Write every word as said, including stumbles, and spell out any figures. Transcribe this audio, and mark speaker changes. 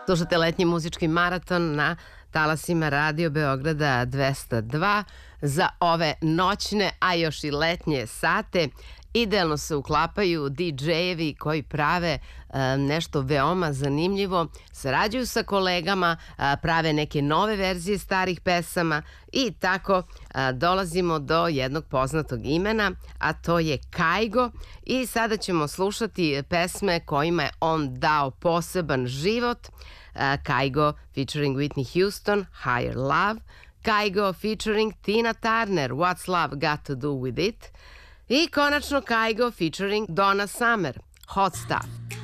Speaker 1: Slušate letnji muzički maraton na talasima Radio Beograda dvesta dva. Za ove noćne, a još i letnje sate idealno se uklapaju di džejevi koji prave e, nešto veoma zanimljivo, sarađuju sa kolegama, a, prave neke nove verzije starih pesama i tako a, dolazimo do jednog poznatog imena, a to je Kaigo, i sada ćemo slušati pesme kojima je on dao poseban život. a, Kaigo featuring Whitney Houston, Higher Love, Kaigo featuring Tina Turner, What's Love Got to Do With It, i konačno Kaigo featuring Donna Summer, Hot Stuff.